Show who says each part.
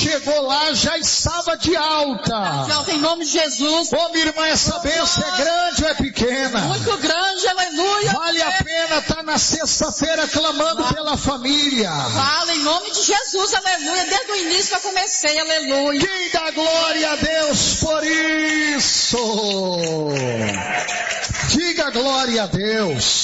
Speaker 1: chegou lá já estava de alta.
Speaker 2: Em nome de Jesus.
Speaker 1: Ô minha irmã, essa bênção é grande ou é pequena?
Speaker 2: Muito grande, aleluia.
Speaker 1: Vale a pena estar na sexta-feira clamando pela família.
Speaker 2: Fala em nome de Jesus, aleluia. Desde o início eu comecei, aleluia.
Speaker 1: Quem dá glória a Deus por isso? Diga glória a Deus.